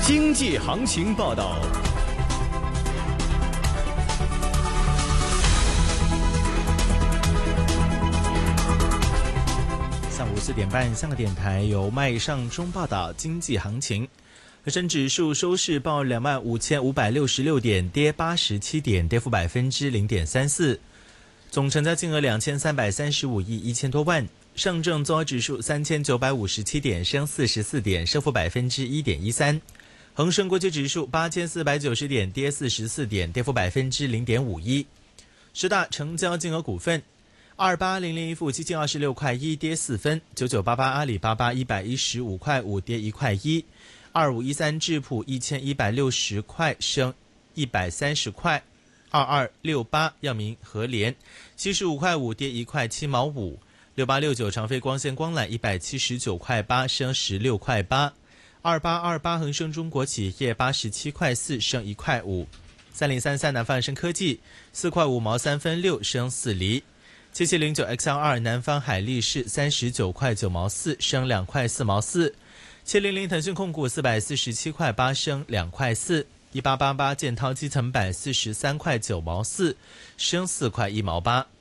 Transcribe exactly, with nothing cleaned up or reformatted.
经济行情报道。 上午四点半，香港电台由麦尚中报道经济行情。恒生指数收市报两万五千五百六十六点，跌八十七点，跌幅百分之零点三四。总成交金额两千三百三十五亿一千多万。上证综合指数三千九百五十七点，升四十四点，升幅百分之一点一三。恒生国际指数八千四百九十点，跌四十四点，跌幅百分之零点五一。十大成交金额股份：二八零零一富基金二十六块一，跌四分；九九八八阿里巴巴一百一十五块五，跌一块一；二五一三智普一千一百六十块，升一百三十块；二二六八药明和联七十五块五，跌一块七毛五；六八六九长飞光纤光缆一百七十九块八，升十六块八；二八二八恒生中国企业八十七块四，升一块五；三零三三南方恒生科技四块五毛三分六，升四厘；七七零九 X L 二南方海力士三十九块九毛四，升两块四毛四；七零零腾讯控股四百四十七块八，升两块四；一八八八建滔基层板四十三块九毛四，升四块一毛八。